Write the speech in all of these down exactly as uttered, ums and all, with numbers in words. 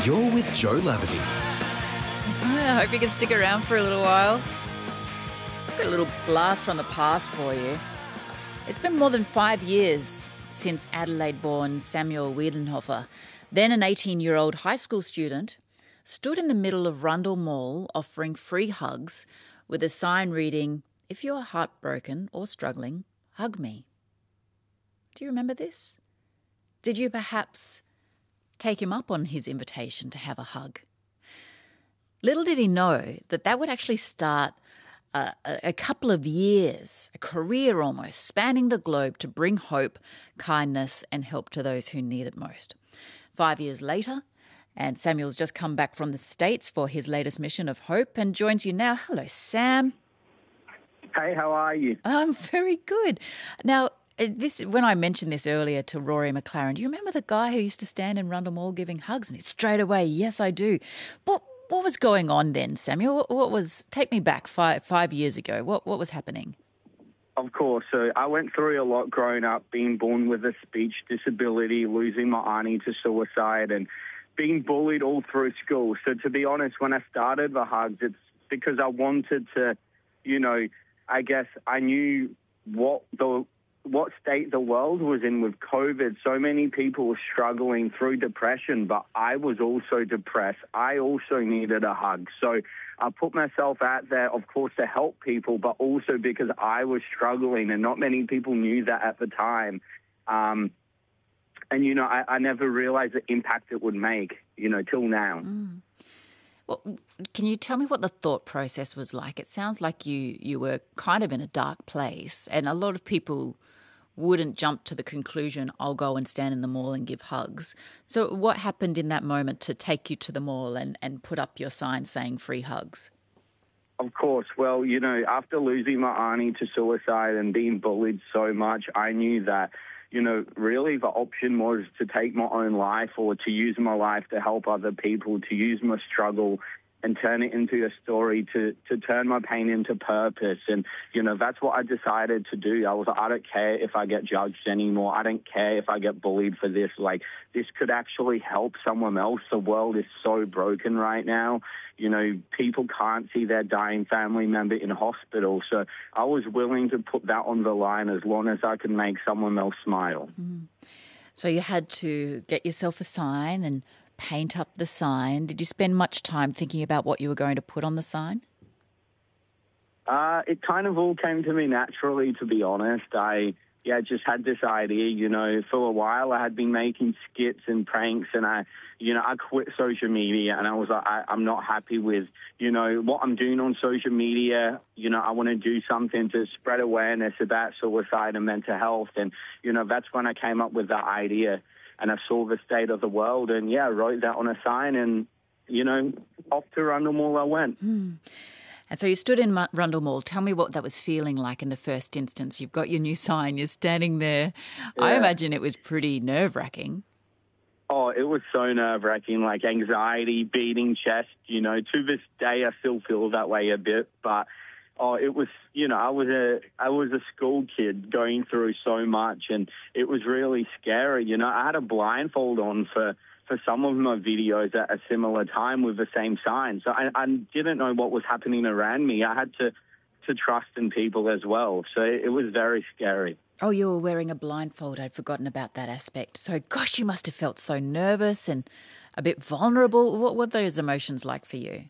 You're with Joe Labadie. I hope you can stick around for a little while. I've got a little blast from the past for you. It's been more than five years since Adelaide-born Samuel Wiedenhofer, then an eighteen-year-old high school student, stood in the middle of Rundle Mall offering free hugs with a sign reading, "If you are heartbroken or struggling, hug me." Do you remember this? Did you perhaps take him up on his invitation to have a hug? Little did he know that that would actually start a, a couple of years, a career almost, spanning the globe to bring hope, kindness and help to those who need it most. Five years later, and Samuel's just come back from the States for his latest mission of hope and joins you now. Hello, Sam. Hey, how are you? I'm very good. Now, this when I mentioned this earlier to Rory McLaren, do you remember the guy who used to stand in Rundle Mall giving hugs? And it's straight away, yes, I do. What what was going on then, Samuel? What, what was, take me back five five years ago. What what was happening? Of course. So I went through a lot growing up, being born with a speech disability, losing my auntie to suicide, and being bullied all through school. So to be honest, when I started the hugs, it's because I wanted to, you know, I guess I knew what the what state the world was in with COVID. So many people were struggling through depression, but I was also depressed. I also needed a hug. So I put myself out there, of course, to help people, but also because I was struggling, and not many people knew that at the time. Um, and, you know, I, I never realized the impact it would make, you know, till now. Mm. Well, can you tell me what the thought process was like? It sounds like you, you were kind of in a dark place, and a lot of people wouldn't jump to the conclusion, I'll go and stand in the mall and give hugs. So what happened in that moment to take you to the mall and, and put up your sign saying free hugs? Of course. Well, you know, after losing my auntie to suicide and being bullied so much, I knew that, you know, really the option was to take my own life or to use my life to help other people, to use my struggle and turn it into a story, to, to turn my pain into purpose. And, you know, that's what I decided to do. I was like, I don't care if I get judged anymore. I don't care if I get bullied for this. Like, this could actually help someone else. The world is so broken right now. You know, people can't see their dying family member in hospital. So I was willing to put that on the line as long as I could make someone else smile. Mm. So you had to get yourself a sign and paint up the sign. Did you spend much time thinking about what you were going to put on the sign? Uh, it kind of all came to me naturally, to be honest. I, yeah, just had this idea, you know, for a while I had been making skits and pranks, and I, you know, I quit social media, and I was like, I, I'm not happy with, you know, what I'm doing on social media. You know, I want to do something to spread awareness about suicide and mental health. And, you know, that's when I came up with that idea. And I saw the state of the world and, yeah, I wrote that on a sign and, you know, off to Rundle Mall I went. Mm. And so you stood in Rundle Mall. Tell me what that was feeling like in the first instance. You've got your new sign, you're standing there. Yeah. I imagine it was pretty nerve-wracking. Oh, it was so nerve-wracking, like anxiety, beating chest. You know, to this day I still feel that way a bit, but oh, it was, you know, I was a I was a school kid going through so much, and it was really scary. You know, I had a blindfold on for, for some of my videos at a similar time with the same sign. So I, I didn't know what was happening around me. I had to, to trust in people as well. So it, it was very scary. Oh, you were wearing a blindfold. I'd forgotten about that aspect. So, gosh, you must have felt so nervous and a bit vulnerable. What were those emotions like for you?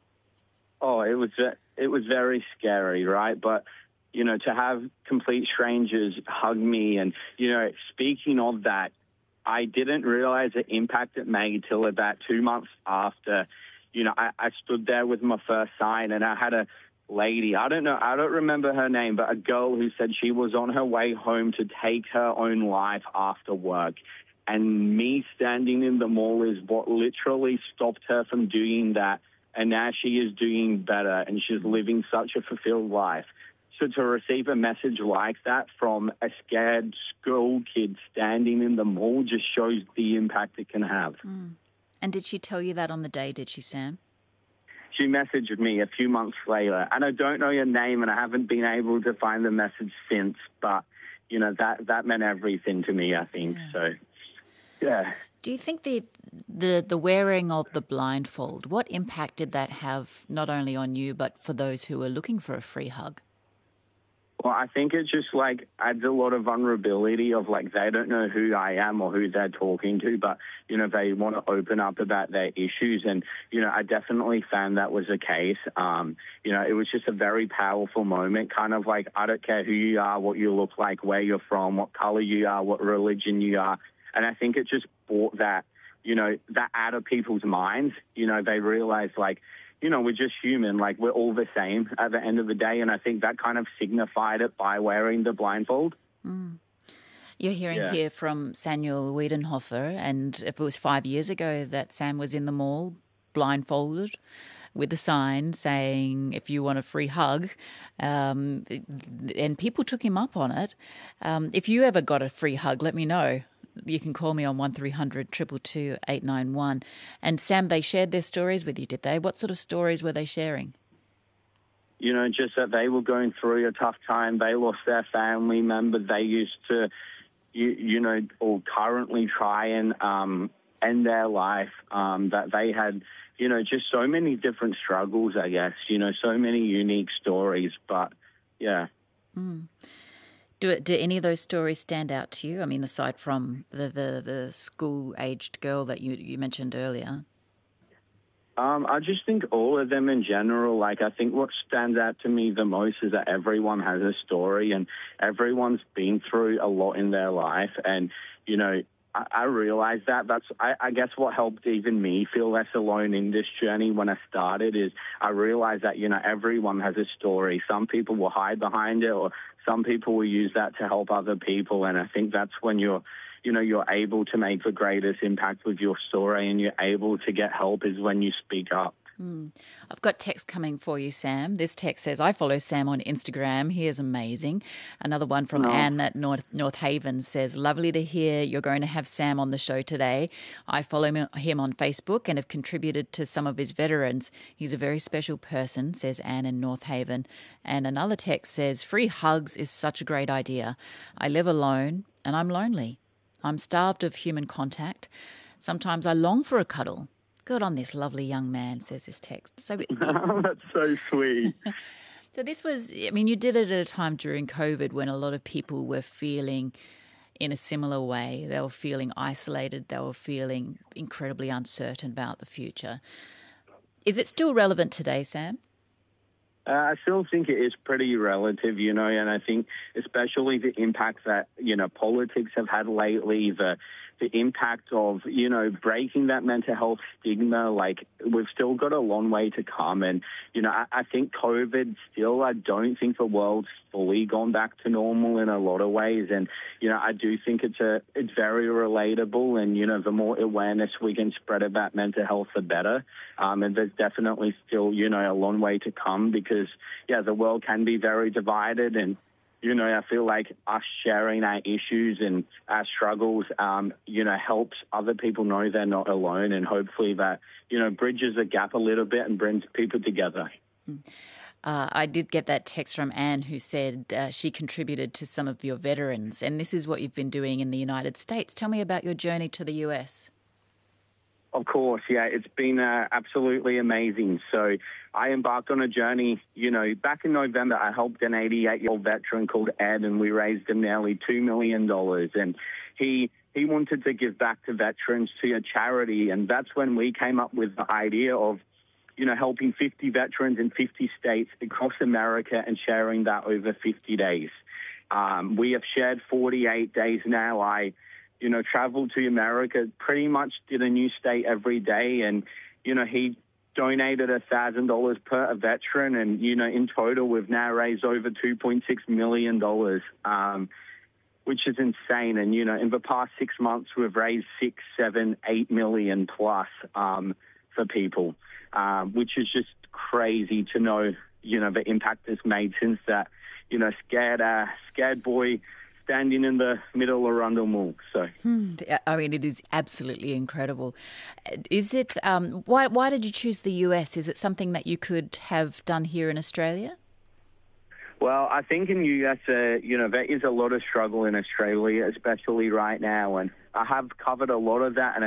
Oh, it was it was very scary, right? But, you know, to have complete strangers hug me and, you know, speaking of that, I didn't realize the impact it made till about two months after, you know, I, I stood there with my first sign and I had a lady, I don't know, I don't remember her name, but a girl who said she was on her way home to take her own life after work. And me standing in the mall is what literally stopped her from doing that. And now she is doing better and she's living such a fulfilled life. So to receive a message like that from a scared school kid standing in the mall just shows the impact it can have. Mm. And did she tell you that on the day, did she, Sam? She messaged me a few months later, and I don't know your name and I haven't been able to find the message since, but, you know, that, that meant everything to me, I think. Yeah. So, yeah. Do you think the The the wearing of the blindfold, what impact did that have not only on you but for those who were looking for a free hug? Well, I think it just like adds a lot of vulnerability of like they don't know who I am or who they're talking to, but, you know, they want to open up about their issues. And, you know, I definitely found that was the case. Um, you know, it was just a very powerful moment, kind of like, I don't care who you are, what you look like, where you're from, what color you are, what religion you are. And I think it just brought that, you know, that out of people's minds. You know, they realize like, you know, we're just human, like we're all the same at the end of the day. And I think that kind of signified it by wearing the blindfold. Mm. You're hearing Yeah. here from Samuel Wiedenhofer, and if it was five years ago that Sam was in the mall blindfolded with a sign saying, if you want a free hug, um, and people took him up on it. Um, if you ever got a free hug, let me know. You can call me on one three hundred two two two eight nine one. And Sam, they shared their stories with you, did they? What sort of stories were they sharing? You know, just that they were going through a tough time. They lost their family member. They used to, you, you know, or currently try and um, end their life. Um, that they had, you know, just so many different struggles, I guess, you know, so many unique stories. But, yeah. Mm. Do, do any of those stories stand out to you? I mean, aside from the, the, the school-aged girl that you, you mentioned earlier. Um, I just think all of them in general, like I think what stands out to me the most is that everyone has a story and everyone's been through a lot in their life. And, you know, I, I realized that. That's, I, I guess what helped even me feel less alone in this journey when I started is I realized that, you know, everyone has a story. Some people will hide behind it, or some people will use that to help other people. And I think that's when you're, you know, you're able to make the greatest impact with your story and you're able to get help is when you speak up. Mm. I've got text coming for you, Sam. This text says, I follow Sam on Instagram. He is amazing. Another one from No. Anne at North, North Haven says, lovely to hear you're going to have Sam on the show today. I follow him on Facebook and have contributed to some of his veterans. He's a very special person, says Anne in North Haven. And another text says, free hugs is such a great idea. I live alone and I'm lonely. I'm starved of human contact. Sometimes I long for a cuddle. Good on this lovely young man, says this text. So That's so sweet. So this was, I mean, you did it at a time during COVID when a lot of people were feeling in a similar way. They were feeling isolated. They were feeling incredibly uncertain about the future. Is it still relevant today, Sam? Uh, I still think it is pretty relative, you know, and I think especially the impact that, you know, politics have had lately, the the impact of, you know, breaking that mental health stigma, like we've still got a long way to come. And, you know, I, I think COVID still, I don't think the world's fully gone back to normal in a lot of ways. And, you know, I do think it's a it's very relatable. And, you know, the more awareness we can spread about mental health, the better. Um, and there's definitely still, you know, a long way to come because, yeah, the world can be very divided. And, you know, I feel like us sharing our issues and our struggles, um, you know, helps other people know they're not alone. And hopefully that, you know, bridges the gap a little bit and brings people together. Uh, I did get that text from Anne who said uh, she contributed to some of your veterans. And this is what you've been doing in the United States. Tell me about your journey to the U S. Of course, yeah, it's been uh, absolutely amazing. So I embarked on a journey, you know, back in November, I helped an eighty-eight-year-old veteran called Ed, and we raised him nearly two million dollars. And he he wanted to give back to veterans, to a charity, and that's when we came up with the idea of, you know, helping fifty veterans in fifty states across America and sharing that over fifty days. Um, we have shared forty-eight days now. I you know, traveled to America, pretty much did a new state every day. And, you know, he donated one thousand dollars per veteran. And, you know, in total, we've now raised over two point six million dollars, um, which is insane. And, you know, in the past six months, we've raised six, seven, eight million plus um, for people, um, which is just crazy to know, you know, the impact it's made since that, you know, scared, uh, scared boy standing in the middle of Arundel Mall. So, hmm. I mean, it is absolutely incredible. Is it? Um, why? Why did you choose the U S? Is it something that you could have done here in Australia? Well, I think in the U S, uh, you know, there is a lot of struggle in Australia, especially right now, and I have covered a lot of that, and I,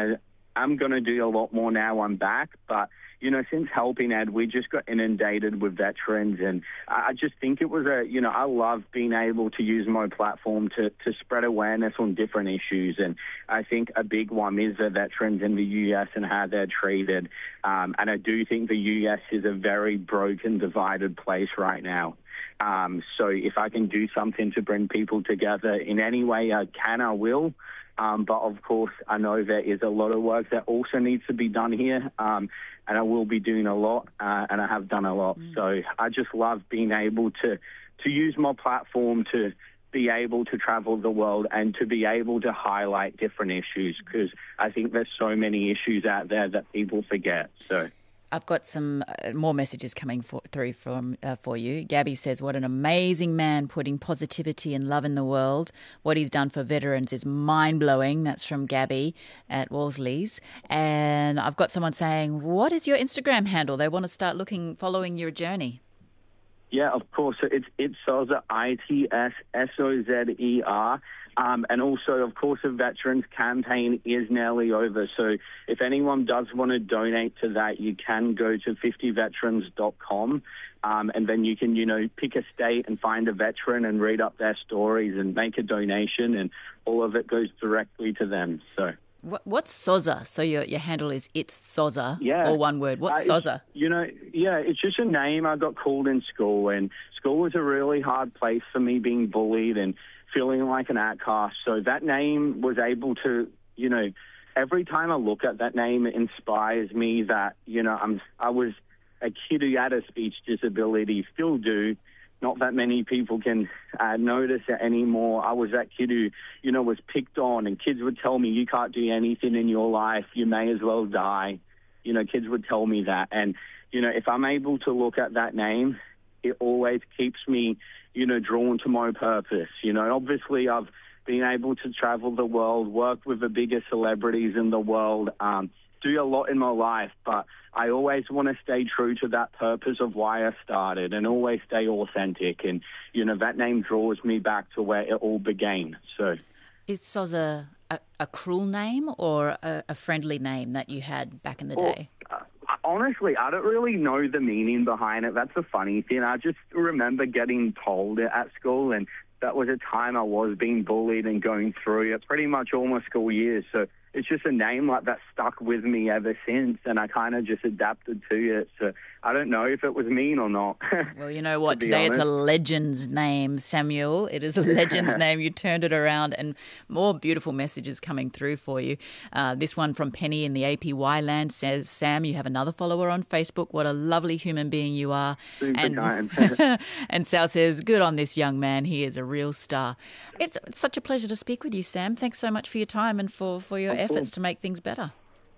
am going to do a lot more now I'm back. But, you know, since Helping Ed, we just got inundated with veterans. And I just think it was a, you know, I love being able to use my platform to, to spread awareness on different issues. And I think a big one is the veterans in the U S and how they're treated. Um, and I do think the U S is a very broken, divided place right now. Um, so if I can do something to bring people together in any way I can, I will. Um, but, of course, I know there is a lot of work that also needs to be done here, um, and I will be doing a lot, uh, and I have done a lot. Mm. So I just love being able to, to use my platform to be able to travel the world and to be able to highlight different issues, because I think there's so many issues out there that people forget. So I've got some uh, more messages coming for, through from uh, for you. Gabby says, what an amazing man, putting positivity and love in the world. What he's done for veterans is mind-blowing. That's from Gabby at Wolseley's. And I've got someone saying, what is your Instagram handle? They want to start looking, following your journey. Yeah, of course. So it's it's Itsozer, I T S S O Z E R. Um, and also, of course, the Veterans Campaign is nearly over. So if anyone does want to donate to that, you can go to fifty veterans dot com. Um, and then you can, you know, pick a state and find a veteran and read up their stories and make a donation. And all of it goes directly to them. So. What, what's Soza? So your your handle is It's Soza, yeah. or one word. What's uh, Soza? You know, yeah, it's just a name I got called in school, and school was a really hard place for me, being bullied and feeling like an outcast. So that name was able to, you know, every time I look at that name, it inspires me that, you know, I'm I was a kid who had a speech disability, still do. Not that many people can uh, notice it anymore. I was that kid who, you know, was picked on, and kids would tell me, you can't do anything in your life. You may as well die. You know, kids would tell me that. And, you know, if I'm able to look at that name, it always keeps me, you know, drawn to my purpose. You know, obviously I've been able to travel the world, work with the biggest celebrities in the world, um, do a lot in my life, but I always want to stay true to that purpose of why I started and always stay authentic. And, you know, that name draws me back to where it all began. So, is Soza a, a cruel name or a, a friendly name that you had back in the well, day? Uh, honestly, I don't really know the meaning behind it. That's a funny thing. I just remember getting told it at school, and that was a time I was being bullied and going through it pretty much all my school years. So it's just a name like that stuck with me ever since, and I kind of just adapted to it. So I don't know if it was mean or not. Well, you know what? to Today it's a legend's name, Samuel. It is a legend's name. You turned it around, and more beautiful messages coming through for you. Uh, this one from Penny in the A P Y land says, Sam, you have another follower on Facebook. What a lovely human being you are. Super and, kind. And Sal says, good on this young man. He is a real star. It's such a pleasure to speak with you, Sam. Thanks so much for your time and for, for your efforts to make things better.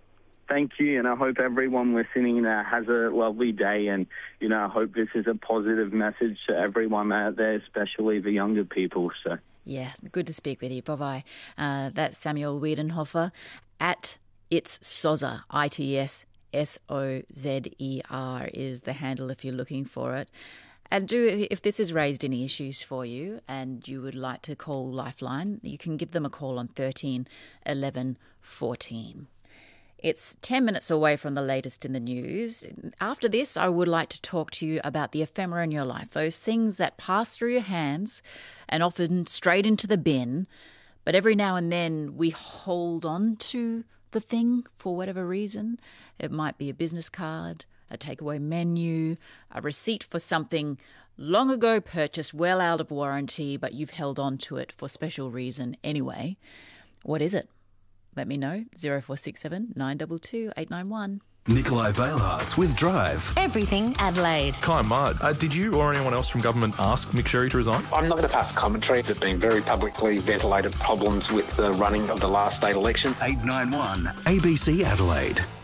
Thank you, and I hope everyone listening uh, has a lovely day, and, you know, I hope this is a positive message to everyone out there, especially the younger people. So, yeah, good to speak with you. Bye-bye. Uh, that's Samuel Wiedenhofer at It's Sozer, I T S S O Z E R is the handle if you're looking for it. And do, if this has raised any issues for you and you would like to call Lifeline, you can give them a call on thirteen eleven fourteen. It's ten minutes away from the latest in the news. After this, I would like to talk to you about the ephemera in your life, those things that pass through your hands and often straight into the bin, but every now and then we hold on to the thing for whatever reason. It might be a business card, a takeaway menu, a receipt for something long ago purchased, well out of warranty, but you've held on to it for special reason anyway. What is it? Let me know. zero four six seven nine two two eight nine one. Nikolai Bailhartz with Drive. Everything Adelaide. Kai Mudd, uh, did you or anyone else from government ask Mick Sherry to resign? I'm not going to pass commentary. There have been very publicly ventilated problems with the running of the last state election. eight nine one A B C Adelaide.